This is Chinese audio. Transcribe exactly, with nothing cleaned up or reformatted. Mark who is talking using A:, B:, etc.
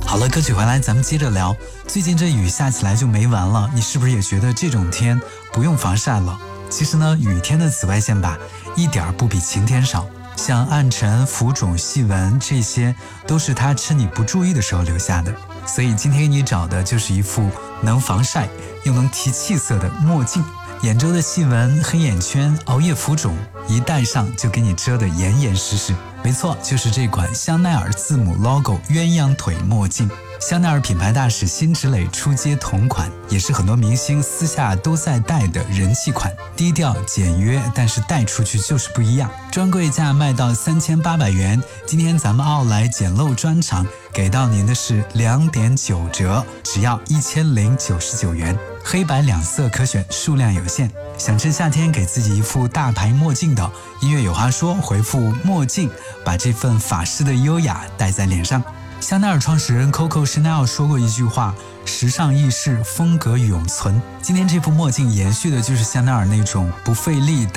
A: 好了，歌曲回来咱们接着聊。最近这雨下起来就没完了，你是不是也觉得这种天不用防晒了？其实呢，雨天的紫外线吧，一点不比晴天少。像暗沉、浮肿、细纹，这些都是它趁你不注意的时候留下的。所以今天给你找的就是一副能防晒又能提气色的墨镜。眼周的细纹、黑眼圈、熬夜浮肿，一戴上就给你遮得严严实实。没错，就是这款香奈儿字母 logo 鸳鸯腿墨镜。香奈儿品牌大使辛芷蕾出街同款，也是很多明星私下都在戴的人气款，低调简约，但是戴出去就是不一样。专柜价卖到三千八百元，今天咱们奥莱简陋专场给到您的是两点九折，只要一千零九十九元，黑白两色可选，数量有限。想趁夏天给自己一副大牌墨镜的，音乐有话说，回复墨镜，把这份法式的优雅戴在脸上。香奈儿创始人 Coco Chanel 说过一句话：时尚易逝，风格永存。今天这副墨镜延续的就是香奈儿那种不费力